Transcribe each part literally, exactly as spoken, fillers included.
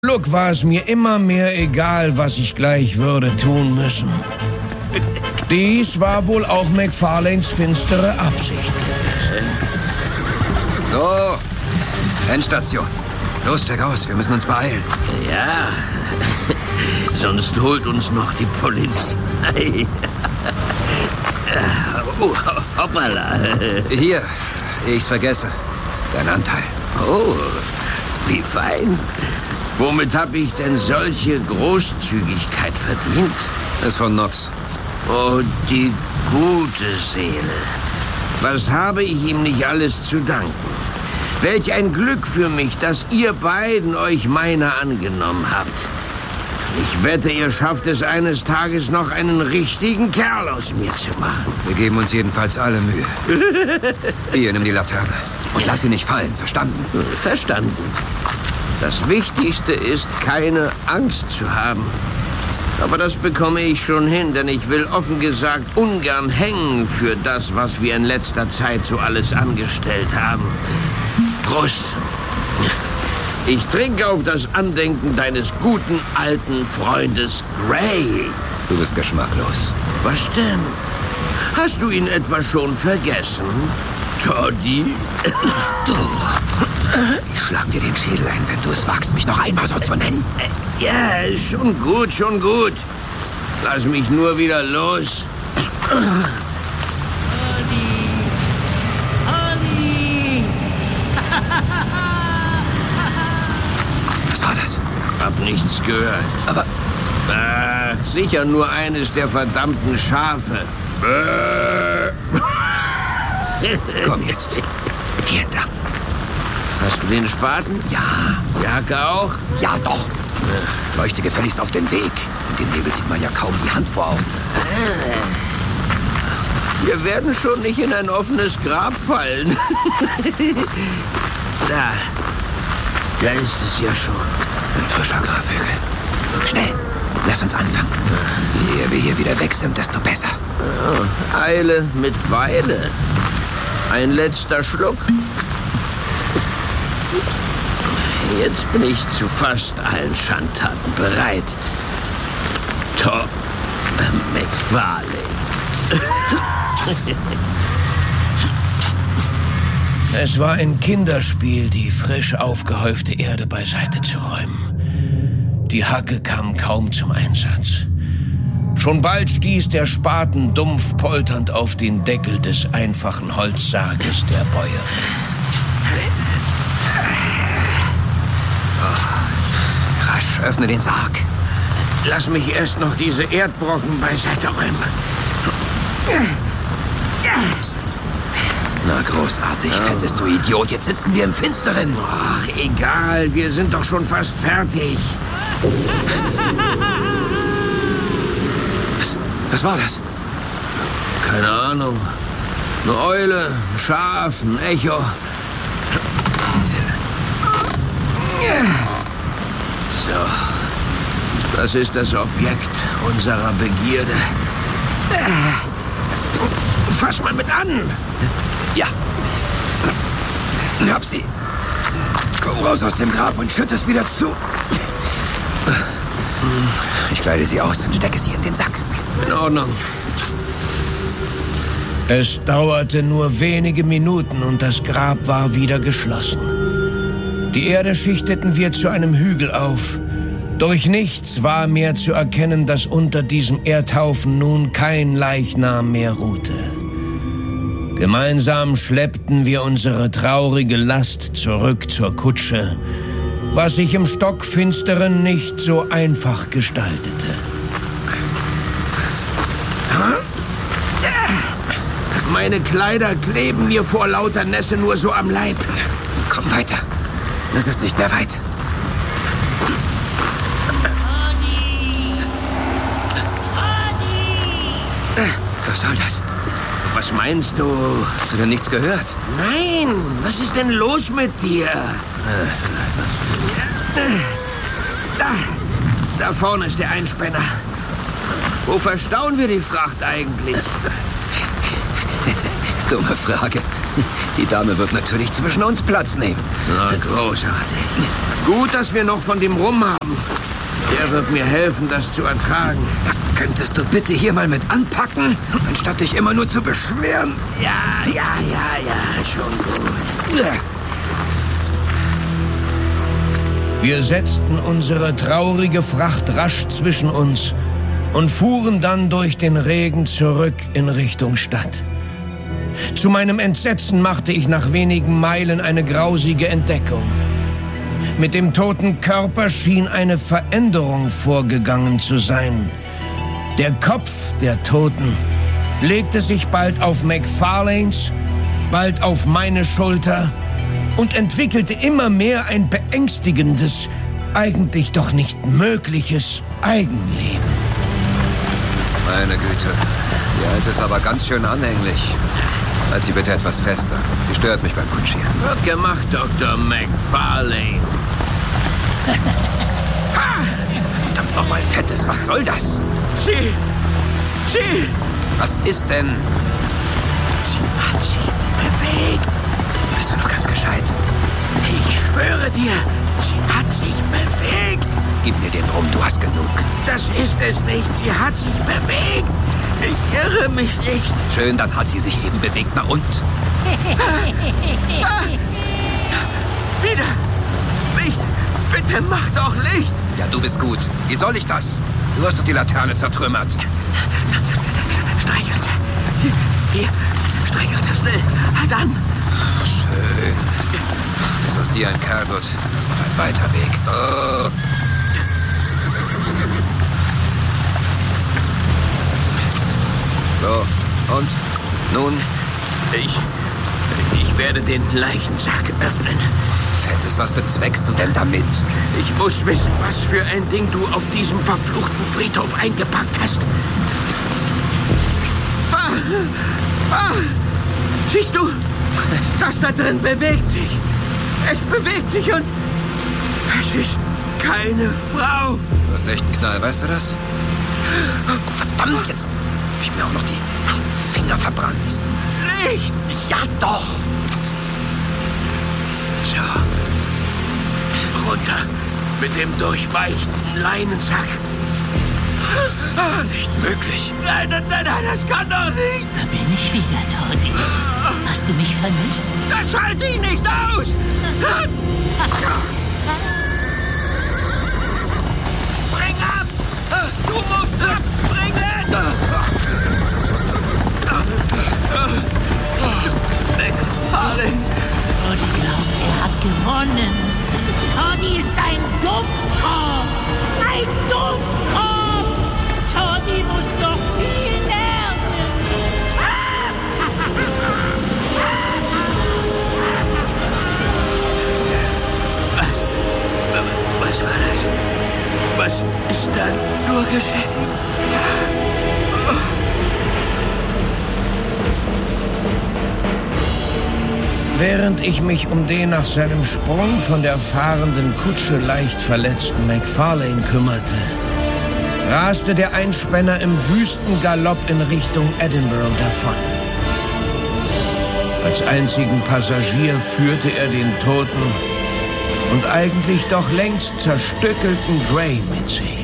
Glück war es mir immer mehr egal, was ich gleich würde tun müssen. Dies war wohl auch McFarlanes finstere Absicht gewesen. So, Endstation. Los, steig aus, wir müssen uns beeilen. Ja, sonst holt uns noch die Polizei. Oh, hoppala. Hier, ich's vergesse. Dein Anteil. Oh, wie fein. Womit habe ich denn solche Großzügigkeit verdient? Ist von Nox. Oh, die gute Seele. Was habe ich ihm nicht alles zu danken? Welch ein Glück für mich, dass ihr beiden euch meiner angenommen habt. Ich wette, ihr schafft es eines Tages noch, einen richtigen Kerl aus mir zu machen. Wir geben uns jedenfalls alle Mühe. Hier, nimm die Laterne. Und lass sie nicht fallen, verstanden? Verstanden. Das Wichtigste ist, keine Angst zu haben. Aber das bekomme ich schon hin, denn ich will offen gesagt ungern hängen für das, was wir in letzter Zeit so alles angestellt haben. Prost. Ich trinke auf das Andenken deines guten alten Freundes Gray. Du bist geschmacklos. Was denn? Hast du ihn etwa schon vergessen, Toddy? Du. Ich schlag dir den Schädel ein, wenn du es wagst, mich noch einmal so zu nennen. Ja, schon gut, schon gut. Lass mich nur wieder los. Was war das? Hab nichts gehört. Aber... Ach, sicher nur eines der verdammten Schafe. Komm jetzt. Hier entlang. Hast du den Spaten? Ja. Die Hacke auch? Ja, doch. Leuchte gefälligst auf den Weg. In dem Nebel sieht man ja kaum die Hand vor Augen. Wir werden schon nicht in ein offenes Grab fallen. Da. Da ist es ja schon. Ein frischer Grabhügel. Schnell. Lass uns anfangen. Je eher wir hier wieder weg sind, desto besser. Oh, Eile mit Weile. Ein letzter Schluck. Jetzt bin ich zu fast allen Schandtaten bereit. Tom McFarlane. Es war ein Kinderspiel, die frisch aufgehäufte Erde beiseite zu räumen. Die Hacke kam kaum zum Einsatz. Schon bald stieß der Spaten dumpf polternd auf den Deckel des einfachen Holzsarges der Bäuerin. Oh, rasch, öffne den Sarg. Lass mich erst noch diese Erdbrocken beiseite räumen. Na, großartig, oh. Fettes, du Idiot. Jetzt sitzen wir im Finsteren. Ach, egal. Wir sind doch schon fast fertig. Was, was war das? Keine Ahnung. Eine Eule, ein Schaf, ein Echo. So. Das ist das Objekt unserer Begierde. Fass mal mit an. Ja. Hab sie. Komm raus aus dem Grab und schütt es wieder zu. Ich kleide sie aus und stecke sie in den Sack. In Ordnung. Es dauerte nur wenige Minuten und das Grab war wieder geschlossen. Die Erde schichteten wir zu einem Hügel auf. Durch nichts war mehr zu erkennen, dass unter diesem Erdhaufen nun kein Leichnam mehr ruhte. Gemeinsam schleppten wir unsere traurige Last zurück zur Kutsche, was sich im Stockfinsteren nicht so einfach gestaltete. Meine Kleider kleben mir vor lauter Nässe nur so am Leib. Komm weiter. Es ist nicht mehr weit. Was soll das? Was meinst du? Hast du denn nichts gehört? Nein, was ist denn los mit dir? Da, da vorne ist der Einspänner. Wo verstauen wir die Fracht eigentlich? Dumme Frage. Die Dame wird natürlich zwischen uns Platz nehmen. Na, großartig. Gut, dass wir noch von dem Rum haben. Der wird mir helfen, das zu ertragen. Na, könntest du bitte hier mal mit anpacken, anstatt dich immer nur zu beschweren? Ja, ja, ja, ja, schon gut. Wir setzten unsere traurige Fracht rasch zwischen uns und fuhren dann durch den Regen zurück in Richtung Stadt. Zu meinem Entsetzen machte ich nach wenigen Meilen eine grausige Entdeckung. Mit dem toten Körper schien eine Veränderung vorgegangen zu sein. Der Kopf der Toten legte sich bald auf McFarlanes, bald auf meine Schulter und entwickelte immer mehr ein beängstigendes, eigentlich doch nicht mögliches Eigenleben. Meine Güte, die Alte ist aber ganz schön anhänglich. Halt sie bitte etwas fester. Sie stört mich beim Kutschieren. Wird gemacht, Doktor McFarlane. Ha! Verdammt nochmal, Fettes, was soll das? Sie! Sie! Was ist denn? Sie hat sich bewegt. Bist du noch ganz gescheit? Ich schwöre dir, sie hat sich bewegt. Gib mir den Rum, du hast genug. Das ist es nicht. Sie hat sich bewegt. Ich irre mich nicht. Schön, dann hat sie sich eben bewegt. Na und? Ah, wieder. Licht. Bitte mach doch Licht. Ja, du bist gut. Wie soll ich das? Du hast doch die Laterne zertrümmert. Streichhölzer. Hier, hier. Streichhölzer, schnell. Halt an. Schön. Bis aus dir ein Kerl wird, ist noch ein weiter Weg. Oh. So, und? Nun? Ich... Ich werde den Leichensack öffnen. Fettes, was bezweckst du denn damit? Ich muss wissen, was für ein Ding du auf diesem verfluchten Friedhof eingepackt hast. Ah, ah, siehst du? Das da drin bewegt sich. Es bewegt sich und... Es ist keine Frau. Du hast echt einen Knall, weißt du das? Oh, verdammt, jetzt hab ich mir auch noch die Finger verbrannt. Licht! Ja, doch! So. Runter mit dem durchweichten Leinensack. Nicht möglich. Nein, nein, nein, nein, das kann doch nicht. Da bin ich wieder, Toddy. Hast du mich vermisst? Das halte ich nicht aus. Spring ab! Du musst abspringen! McFarlane! Toddy glaubt, er hat gewonnen. Toddy ist ein Dummkopf! Ein Dummkopf! Toddy muss noch viel lernen! Was? Was war das? Was ist da nur geschehen? Während ich mich um den nach seinem Sprung von der fahrenden Kutsche leicht verletzten McFarlane kümmerte, raste der Einspänner im wüsten Galopp in Richtung Edinburgh davon. Als einzigen Passagier führte er den toten und eigentlich doch längst zerstückelten Gray mit sich.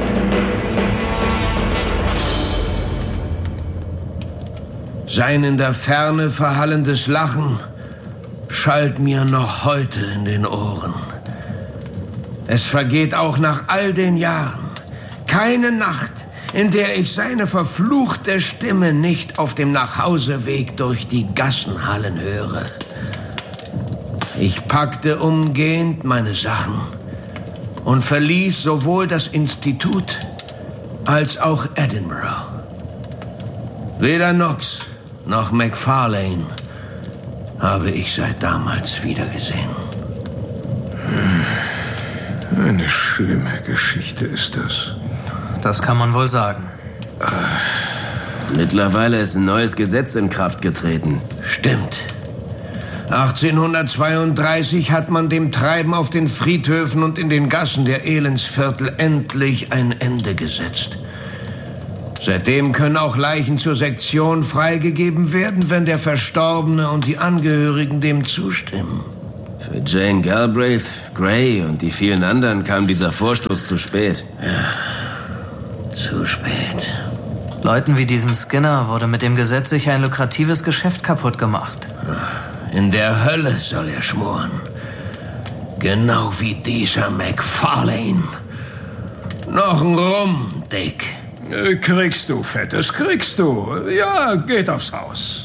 Sein in der Ferne verhallendes Lachen schallt mir noch heute in den Ohren. Es vergeht auch nach all den Jahren keine Nacht, in der ich seine verfluchte Stimme nicht auf dem Nachhauseweg durch die Gassenhallen höre. Ich packte umgehend meine Sachen und verließ sowohl das Institut als auch Edinburgh. Weder Knox noch McFarlane habe ich seit damals wiedergesehen. Eine schlimme Geschichte ist das. Das kann man wohl sagen. Mittlerweile ist ein neues Gesetz in Kraft getreten. Stimmt. achtzehnhundertzweiunddreißig hat man dem Treiben auf den Friedhöfen und in den Gassen der Elendsviertel endlich ein Ende gesetzt. Seitdem können auch Leichen zur Sektion freigegeben werden, wenn der Verstorbene und die Angehörigen dem zustimmen. Für Jane Galbraith, Gray und die vielen anderen kam dieser Vorstoß zu spät. Ja, zu spät. Leuten wie diesem Skinner wurde mit dem Gesetz sicher ein lukratives Geschäft kaputt gemacht. In der Hölle soll er schmoren. Genau wie dieser McFarlane. Noch ein Rum, Dick. Kriegst du, Fettes, kriegst du. Ja, geht aufs Haus.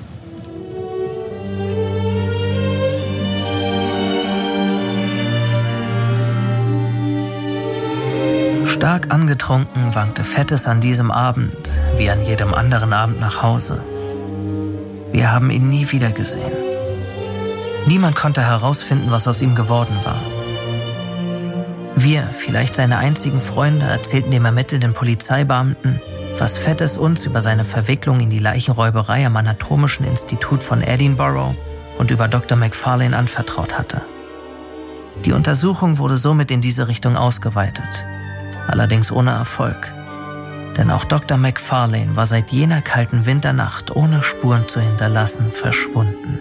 Stark angetrunken wankte Fettes an diesem Abend, wie an jedem anderen Abend, nach Hause. Wir haben ihn nie wieder gesehen. Niemand konnte herausfinden, was aus ihm geworden war. Wir, vielleicht seine einzigen Freunde, erzählten dem ermittelnden Polizeibeamten, was Fettes uns über seine Verwicklung in die Leichenräuberei am Anatomischen Institut von Edinburgh und über Doktor McFarlane anvertraut hatte. Die Untersuchung wurde somit in diese Richtung ausgeweitet, allerdings ohne Erfolg. Denn auch Doktor McFarlane war seit jener kalten Winternacht ohne Spuren zu hinterlassen verschwunden.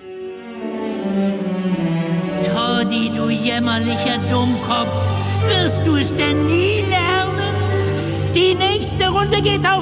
Toddy, du jämmerlicher Dummkopf, wirst du es denn nie lernen? Die nächste Runde geht auf